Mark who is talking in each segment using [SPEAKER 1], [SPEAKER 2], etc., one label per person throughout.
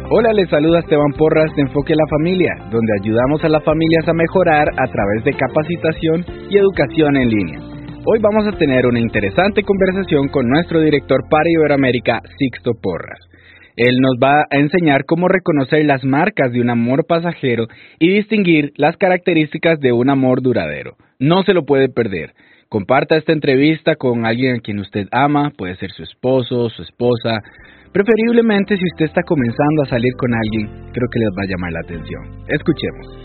[SPEAKER 1] Hola, les saluda Esteban Porras de Enfoque a la Familia, donde ayudamos a las familias a mejorar a través de capacitación y educación en línea. Hoy vamos a tener una interesante conversación con nuestro director para Iberoamérica, Sixto Porras. Él nos va a enseñar cómo reconocer las marcas de un amor pasajero y distinguir las características de un amor duradero. No se lo puede perder. Comparta esta entrevista con alguien a quien usted ama, puede ser su esposo, su esposa. Preferiblemente si usted está comenzando a salir con alguien, creo que les va a llamar la atención. Escuchemos.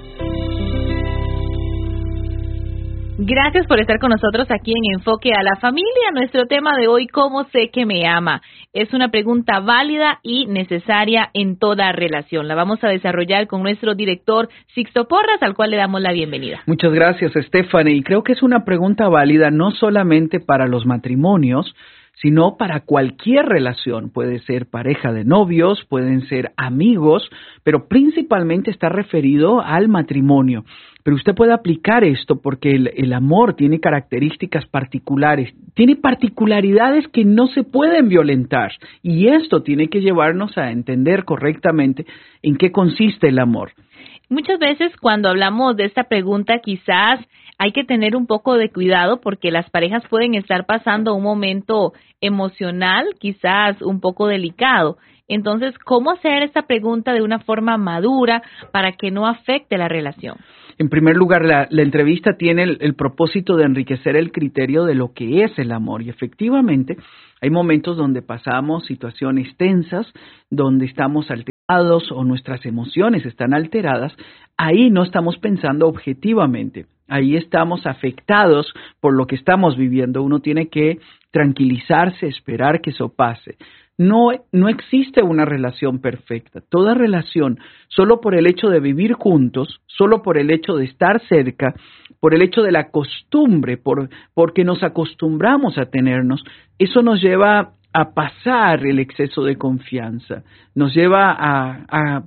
[SPEAKER 2] Gracias por estar con nosotros aquí en Enfoque a la Familia. Nuestro tema de hoy, ¿cómo sé que me ama? Es una pregunta válida y necesaria en toda relación. La vamos a desarrollar con nuestro director Sixto Porras, al cual le damos la bienvenida.
[SPEAKER 3] Muchas gracias, Stephanie. Y creo que es una pregunta válida no solamente para los matrimonios, sino para cualquier relación. Puede ser pareja de novios, pueden ser amigos, pero principalmente está referido al matrimonio. Pero usted puede aplicar esto porque el amor tiene características particulares, tiene particularidades que no se pueden violentar. Y esto tiene que llevarnos a entender correctamente en qué consiste el amor.
[SPEAKER 2] Muchas veces cuando hablamos de esta pregunta quizás hay que tener un poco de cuidado porque las parejas pueden estar pasando un momento emocional quizás un poco delicado. Entonces, ¿cómo hacer esta pregunta de una forma madura para que no afecte la relación?
[SPEAKER 3] En primer lugar, la entrevista tiene el propósito de enriquecer el criterio de lo que es el amor. Y efectivamente, hay momentos donde pasamos situaciones tensas, donde estamos alterados o nuestras emociones están alteradas. Ahí no estamos pensando objetivamente. Ahí estamos afectados por lo que estamos viviendo. Uno tiene que tranquilizarse, esperar que eso pase. No existe una relación perfecta. Toda relación, solo por el hecho de vivir juntos, solo por el hecho de estar cerca, por el hecho de la costumbre, porque nos acostumbramos a tenernos, eso nos lleva a pasar el exceso de confianza, nos lleva a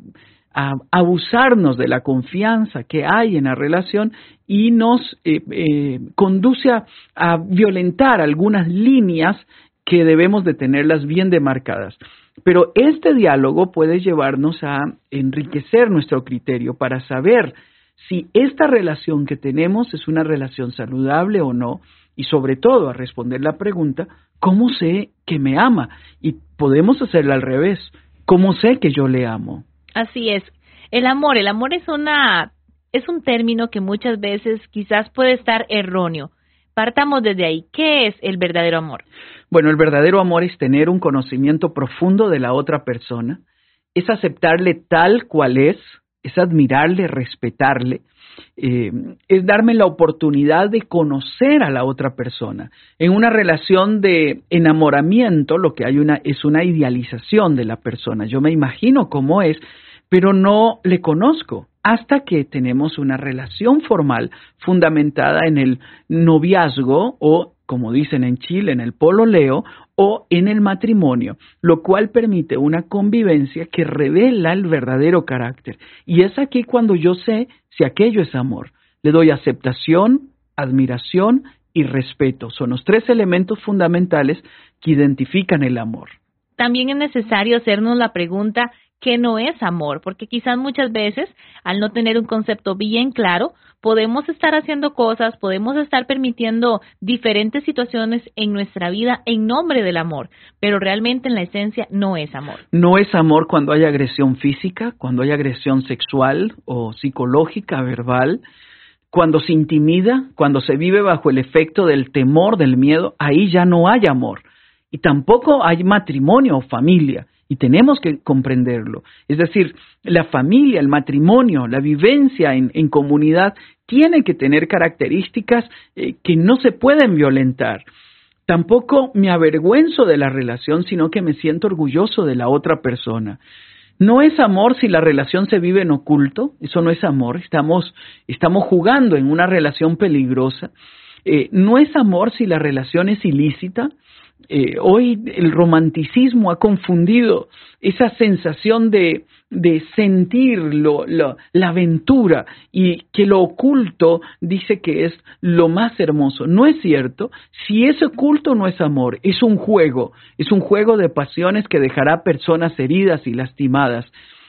[SPEAKER 3] abusarnos de la confianza que hay en la relación y nos conduce a violentar algunas líneas que debemos de tenerlas bien demarcadas. Pero este diálogo puede llevarnos a enriquecer nuestro criterio para saber si esta relación que tenemos es una relación saludable o no, y sobre todo a responder la pregunta, ¿cómo sé que me ama? Y podemos hacerla al revés, ¿cómo sé que yo le amo?
[SPEAKER 2] Así es. El amor es un término que muchas veces quizás puede estar erróneo. Partamos desde ahí. ¿Qué es el verdadero amor?
[SPEAKER 3] Bueno, el verdadero amor es tener un conocimiento profundo de la otra persona, es aceptarle tal cual es admirarle, respetarle, es darme la oportunidad de conocer a la otra persona. En una relación de enamoramiento, lo que hay es una idealización de la persona. Yo me imagino cómo es, pero no le conozco hasta que tenemos una relación formal fundamentada en el noviazgo o, como dicen en Chile, en el pololeo o en el matrimonio, lo cual permite una convivencia que revela el verdadero carácter. Y es aquí cuando yo sé si aquello es amor. Le doy aceptación, admiración y respeto. Son los tres elementos fundamentales que identifican el amor.
[SPEAKER 2] También es necesario hacernos la pregunta, ¿qué no es amor? Porque quizás muchas veces, al no tener un concepto bien claro, podemos estar haciendo cosas, podemos estar permitiendo diferentes situaciones en nuestra vida en nombre del amor, pero realmente en la esencia no es amor.
[SPEAKER 3] No es amor cuando hay agresión física, cuando hay agresión sexual o psicológica, verbal, cuando se intimida, cuando se vive bajo el efecto del temor, del miedo, ahí ya no hay amor. Y tampoco hay matrimonio o familia, y tenemos que comprenderlo. Es decir, la familia, el matrimonio, la vivencia en comunidad tiene que tener características que no se pueden violentar. Tampoco me avergüenzo de la relación, sino que me siento orgulloso de la otra persona. No es amor si la relación se vive en oculto, eso no es amor, estamos jugando en una relación peligrosa. No es amor si la relación es ilícita. Hoy el romanticismo ha confundido esa sensación de sentir la aventura y que lo oculto dice que es lo más hermoso. No es cierto. Si es oculto no es amor, es un juego de pasiones que dejará personas heridas y lastimadas.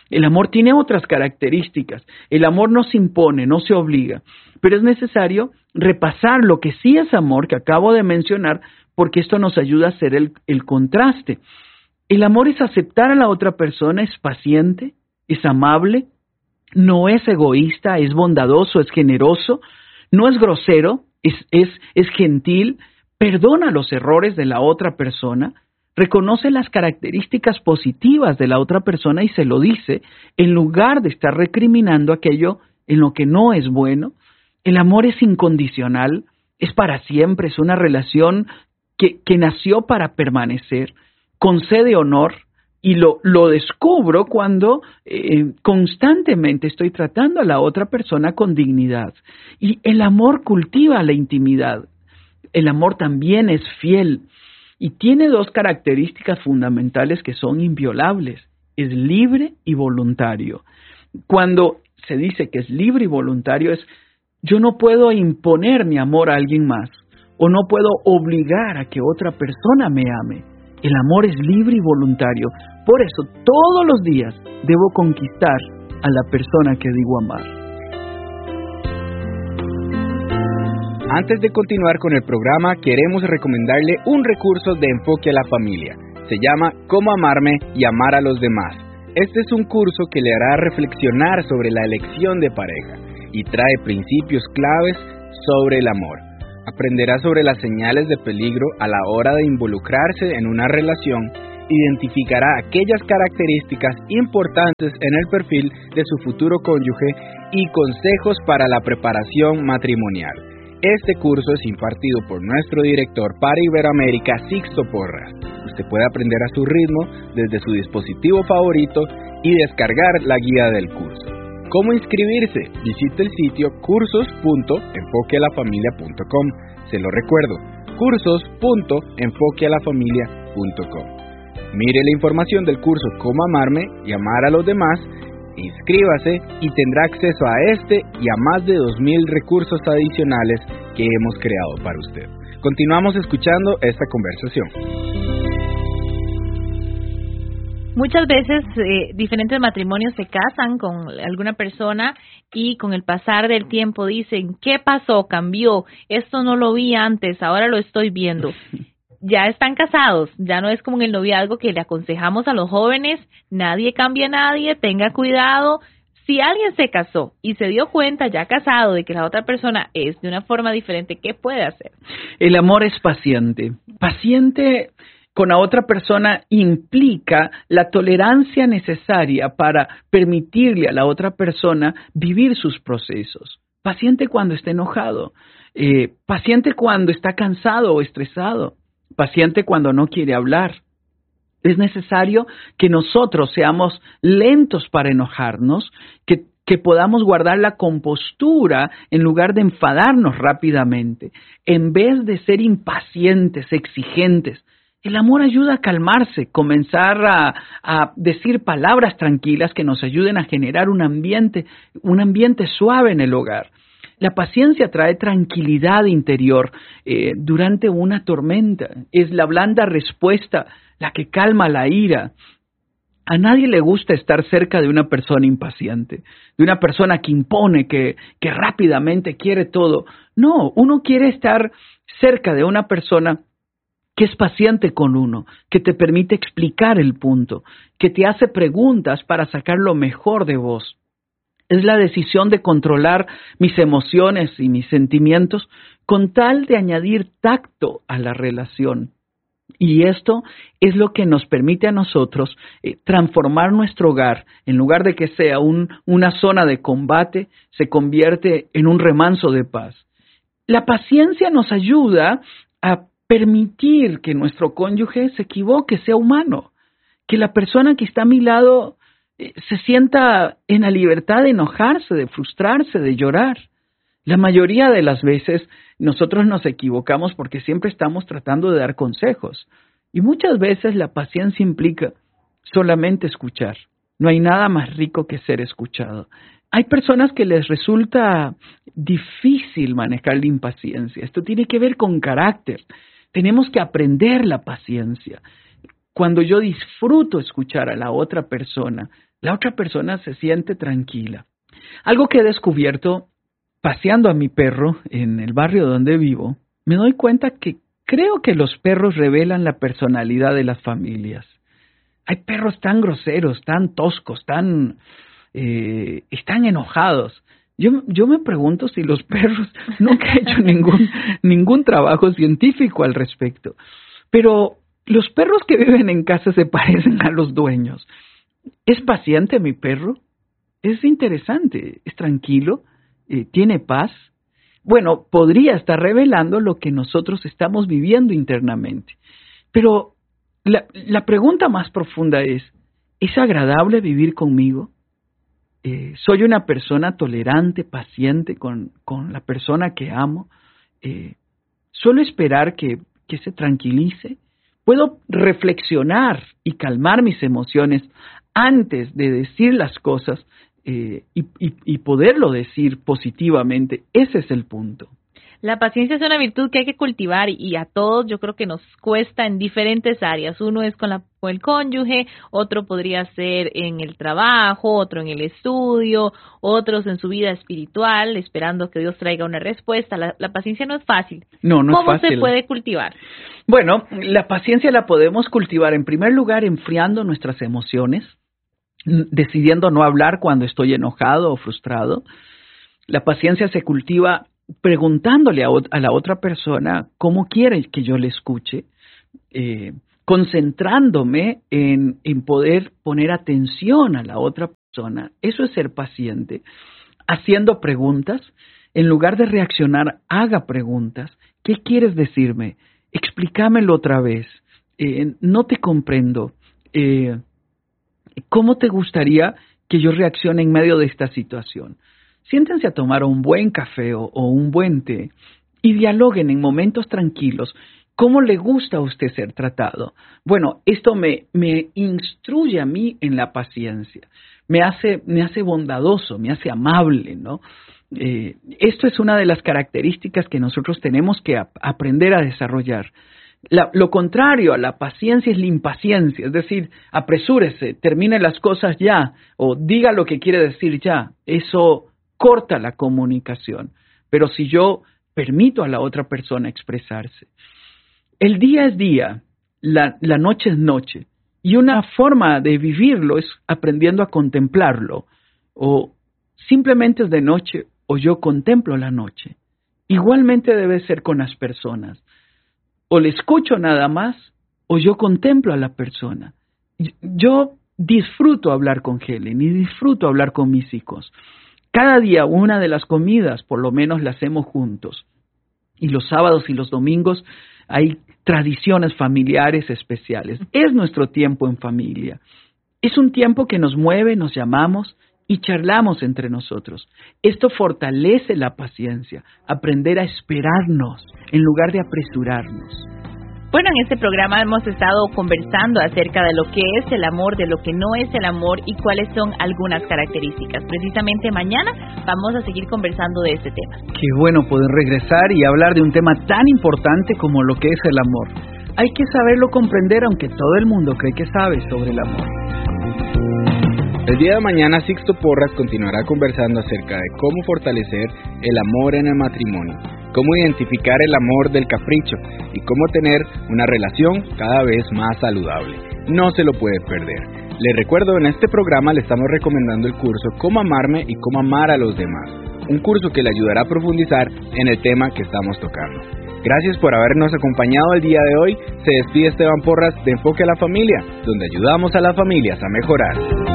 [SPEAKER 3] El amor tiene otras características. El amor no se impone, no se obliga, pero es necesario repasar lo que sí es amor, que acabo de mencionar, porque esto nos ayuda a hacer el contraste. El amor es aceptar a la otra persona, es paciente, es amable, no es egoísta, es bondadoso, es generoso, no es grosero, es gentil, perdona los errores de la otra persona, reconoce las características positivas de la otra persona y se lo dice, en lugar de estar recriminando aquello en lo que no es bueno. El amor es incondicional, es para siempre, es una relación que nació para permanecer, concede honor, y lo descubro cuando constantemente estoy tratando a la otra persona con dignidad. Y el amor cultiva la intimidad. El amor también es fiel y tiene dos características fundamentales que son inviolables. Es libre y voluntario. Cuando se dice que es libre y voluntario, yo no puedo imponer mi amor a alguien más o no puedo obligar a que otra persona me ame. El amor es libre y voluntario. Por eso, todos los días debo conquistar a la persona que digo amar.
[SPEAKER 1] Antes de continuar con el programa, queremos recomendarle un recurso de enfoque a la familia. Se llama Cómo amarme y amar a los demás. Este es un curso que le hará reflexionar sobre la elección de pareja y trae principios claves sobre el amor. Aprenderá sobre las señales de peligro a la hora de involucrarse en una relación, identificará aquellas características importantes en el perfil de su futuro cónyuge y consejos para la preparación matrimonial. Este curso es impartido por nuestro director para Iberoamérica, Sixto Porras. Usted puede aprender a su ritmo desde su dispositivo favorito y descargar la guía del curso. ¿Cómo inscribirse? Visite el sitio cursos.enfoquealafamilia.com. Se lo recuerdo, cursos.enfoquealafamilia.com. Mire la información del curso Cómo amarme y amar a los demás, inscríbase y tendrá acceso a este y a más de 2,000 recursos adicionales que hemos creado para usted. Continuamos escuchando esta conversación.
[SPEAKER 2] Muchas veces diferentes matrimonios se casan con alguna persona y con el pasar del tiempo dicen, ¿qué pasó? Cambió, esto no lo vi antes, ahora lo estoy viendo. Ya están casados, ya no es como en el noviazgo que le aconsejamos a los jóvenes, nadie cambia a nadie, tenga cuidado. Si alguien se casó y se dio cuenta ya casado de que la otra persona es de una forma diferente, ¿qué puede hacer?
[SPEAKER 3] El amor es paciente. Paciente con la otra persona implica la tolerancia necesaria para permitirle a la otra persona vivir sus procesos. Paciente cuando está enojado, paciente cuando está cansado o estresado, paciente cuando no quiere hablar. Es necesario que nosotros seamos lentos para enojarnos, que podamos guardar la compostura en lugar de enfadarnos rápidamente, en vez de ser impacientes, exigentes. El amor ayuda a calmarse, comenzar a decir palabras tranquilas que nos ayuden a generar un ambiente suave en el hogar. La paciencia trae tranquilidad interior durante una tormenta. Es la blanda respuesta la que calma la ira. A nadie le gusta estar cerca de una persona impaciente, de una persona que impone, que rápidamente quiere todo. No, uno quiere estar cerca de una persona que es paciente con uno, que te permite explicar el punto, que te hace preguntas para sacar lo mejor de vos. Es la decisión de controlar mis emociones y mis sentimientos con tal de añadir tacto a la relación. Y esto es lo que nos permite a nosotros transformar nuestro hogar. En lugar de que sea una zona de combate, se convierte en un remanso de paz. La paciencia nos ayuda a permitir que nuestro cónyuge se equivoque, sea humano, que la persona que está a mi lado se sienta en la libertad de enojarse, de frustrarse, de llorar. La mayoría de las veces nosotros nos equivocamos porque siempre estamos tratando de dar consejos. Y muchas veces la paciencia implica solamente escuchar. No hay nada más rico que ser escuchado. Hay personas que les resulta difícil manejar la impaciencia. Esto tiene que ver con carácter. Tenemos que aprender la paciencia. Cuando yo disfruto escuchar a la otra persona la otra persona se siente tranquila. Algo que he descubierto paseando a mi perro en el barrio donde vivo, me doy cuenta que creo que los perros revelan la personalidad de las familias. Hay perros tan groseros, tan toscos, están enojados. Yo me pregunto si los perros, nunca he hecho ningún trabajo científico al respecto, pero los perros que viven en casa se parecen a los dueños. ¿Es paciente mi perro? Es interesante, es tranquilo, tiene paz. Bueno, podría estar revelando lo que nosotros estamos viviendo internamente. Pero la pregunta más profunda es agradable vivir conmigo? ¿Soy una persona tolerante, paciente con la persona que amo? ¿Suelo esperar que se tranquilice? ¿Puedo reflexionar y calmar mis emociones antes de decir las cosas y poderlo decir positivamente? Ese es el punto.
[SPEAKER 2] La paciencia es una virtud que hay que cultivar y a todos yo creo que nos cuesta en diferentes áreas. Uno es con el cónyuge, otro podría ser en el trabajo, otro en el estudio, otros en su vida espiritual, esperando que Dios traiga una respuesta. La paciencia no es fácil.
[SPEAKER 3] No es fácil.
[SPEAKER 2] ¿Cómo se puede cultivar?
[SPEAKER 3] Bueno, la paciencia la podemos cultivar en primer lugar enfriando nuestras emociones, decidiendo no hablar cuando estoy enojado o frustrado. La paciencia se cultiva preguntándole a la otra persona cómo quiere que yo le escuche, concentrándome en poder poner atención a la otra persona. Eso es ser paciente. Haciendo preguntas, en lugar de reaccionar, haga preguntas. ¿Qué quieres decirme? Explícamelo otra vez. No te comprendo. ¿Cómo te gustaría que yo reaccione en medio de esta situación? Siéntense a tomar un buen café o un buen té y dialoguen en momentos tranquilos. ¿Cómo le gusta a usted ser tratado? Bueno, esto me instruye a mí en la paciencia. Me hace bondadoso, me hace amable, ¿no? Esto es una de las características que nosotros tenemos que aprender a desarrollar. Lo contrario a la paciencia es la impaciencia, es decir, apresúrese, termine las cosas ya o diga lo que quiere decir ya. Eso corta la comunicación. Pero si yo permito a la otra persona expresarse, el día es día, la noche es noche, y una forma de vivirlo es aprendiendo a contemplarlo, o simplemente es de noche, o yo contemplo la noche. Igualmente debe ser con las personas. O le escucho nada más, o yo contemplo a la persona. Yo disfruto hablar con Helen y disfruto hablar con mis hijos. Cada día una de las comidas, por lo menos, la hacemos juntos. Y los sábados y los domingos hay tradiciones familiares especiales. Es nuestro tiempo en familia. Es un tiempo que nos mueve, nos llamamos y charlamos entre nosotros. Esto fortalece la paciencia, aprender a esperarnos en lugar de apresurarnos.
[SPEAKER 2] Bueno, en este programa hemos estado conversando acerca de lo que es el amor, de lo que no es el amor y cuáles son algunas características. Precisamente mañana vamos a seguir conversando de este tema.
[SPEAKER 3] Qué bueno poder regresar y hablar de un tema tan importante como lo que es el amor. Hay que saberlo comprender, aunque todo el mundo cree que sabe sobre el amor.
[SPEAKER 1] El día de mañana Sixto Porras continuará conversando acerca de cómo fortalecer el amor en el matrimonio, cómo identificar el amor del capricho y cómo tener una relación cada vez más saludable. No se lo puede perder. Le recuerdo, en este programa le estamos recomendando el curso Cómo amarme y cómo amar a los demás, un curso que le ayudará a profundizar en el tema que estamos tocando. Gracias por habernos acompañado el día de hoy. Se despide Esteban Porras de Enfoque a la Familia, donde ayudamos a las familias a mejorar.